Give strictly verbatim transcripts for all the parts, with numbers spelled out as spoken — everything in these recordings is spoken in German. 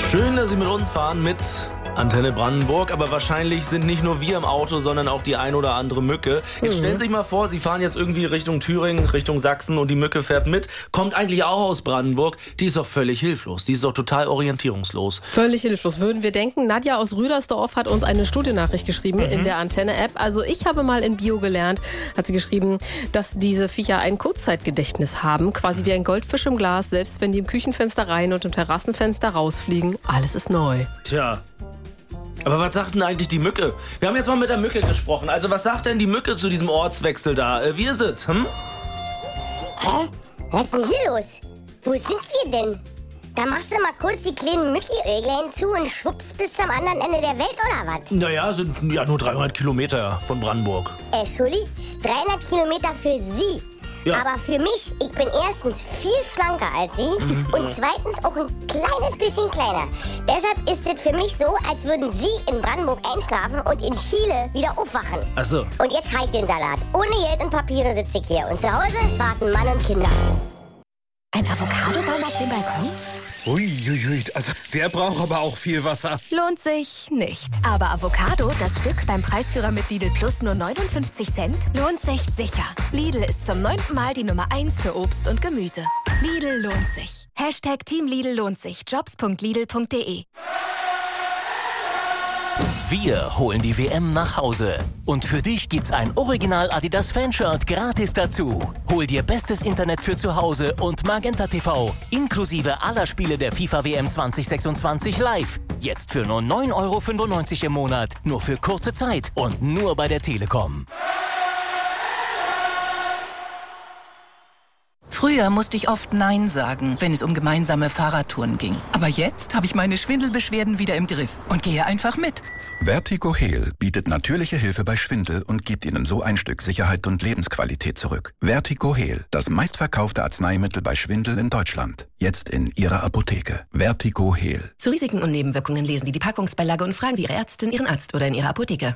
Schön, dass Sie mit uns fahren mit Antenne Brandenburg, aber wahrscheinlich sind nicht nur wir im Auto, sondern auch die ein oder andere Mücke. Jetzt Mhm. stellen Sie sich mal vor, Sie fahren jetzt irgendwie Richtung Thüringen, Richtung Sachsen und die Mücke fährt mit, kommt eigentlich auch aus Brandenburg. Die ist doch völlig hilflos, die ist doch total orientierungslos. Völlig hilflos, würden wir denken. Nadja aus Rüdersdorf hat uns eine Studiennachricht geschrieben in der Antenne-App. Also ich habe mal in Bio gelernt, hat sie geschrieben, dass diese Viecher ein Kurzzeitgedächtnis haben, quasi wie ein Goldfisch im Glas, selbst wenn die im Küchenfenster rein und im Terrassenfenster rausfliegen. Alles ist neu. Tja. Aber was sagt denn eigentlich die Mücke? Wir haben jetzt mal mit der Mücke gesprochen. Also was sagt denn die Mücke zu diesem Ortswechsel da? Äh, wie ist es? Hm? Hä? Was ist denn hier los? Wo sind wir denn? Da machst du mal kurz die kleinen Mücki-Äuglein zu und schwupps bis am anderen Ende der Welt, oder was? Naja, sind ja nur dreihundert Kilometer von Brandenburg. Äh, Schulli, dreihundert Kilometer für Sie. Ja. Aber für mich, ich bin erstens viel schlanker als Sie und zweitens auch ein kleines bisschen kleiner. Deshalb ist es für mich so, als würden Sie in Brandenburg einschlafen und in Chile wieder aufwachen. Ach so. Und jetzt halt den Salat. Ohne Geld und Papiere sitze ich hier. Und zu Hause warten Mann und Kinder. Ein Avocadobaum auf dem Balkon? Uiuiui, also der braucht aber auch viel Wasser. Lohnt sich nicht. Aber Avocado, das Stück beim Preisführer mit Lidl Plus nur neunundfünfzig Cent, lohnt sich sicher. Lidl ist zum neunten Mal die Nummer eins für Obst und Gemüse. Lidl lohnt sich. Hashtag Team Lidl lohnt sich. jobs punkt lidl punkt de. Wir holen die W M nach Hause. Und für dich gibt's ein Original Adidas Fanshirt gratis dazu. Hol dir bestes Internet für zu Hause und Magenta T V. Inklusive aller Spiele der FIFA W M zwanzig sechsundzwanzig live. Jetzt für nur neun Euro fünfundneunzig im Monat. Nur für kurze Zeit und nur bei der Telekom. Früher musste ich oft Nein sagen, wenn es um gemeinsame Fahrradtouren ging. Aber jetzt habe ich meine Schwindelbeschwerden wieder im Griff und gehe einfach mit. Vertigo Heal bietet natürliche Hilfe bei Schwindel und gibt Ihnen so ein Stück Sicherheit und Lebensqualität zurück. Vertigo Heal, das meistverkaufte Arzneimittel bei Schwindel in Deutschland. Jetzt in Ihrer Apotheke. Vertigo Heal. Zu Risiken und Nebenwirkungen lesen Sie die Packungsbeilage und fragen Sie Ihre Ärztin, Ihren Arzt oder in Ihrer Apotheke.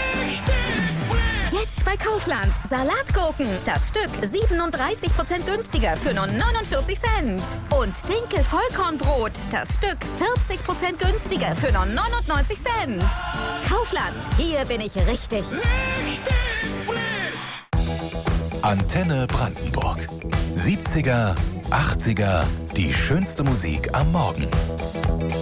Jetzt bei Kaufland. Salatgurken. Das Stück siebenunddreißig Prozent günstiger für nur neunundvierzig Cent. Und Dinkel-Vollkornbrot. Das Stück vierzig Prozent günstiger für nur neunundneunzig Cent. Kaufland. Hier bin ich richtig. Richtig frisch. Antenne Brandenburg. siebziger, achtziger. Die schönste Musik am Morgen.